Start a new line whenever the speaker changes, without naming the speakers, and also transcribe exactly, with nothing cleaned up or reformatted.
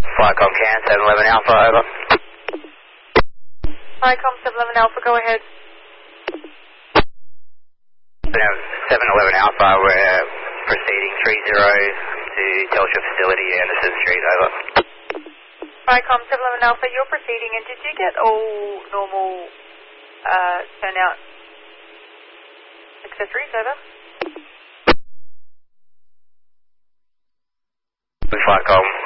Flycom can, seven eleven Alpha, over.
Flycom seven eleven Alpha, go ahead.
seven eleven Alpha, we're proceeding three zero to Telstra facility, Anderson Street, over.
Flycom seven eleven Alpha, you're proceeding, and did you get all normal uh, turnout accessories, over?
Flycom.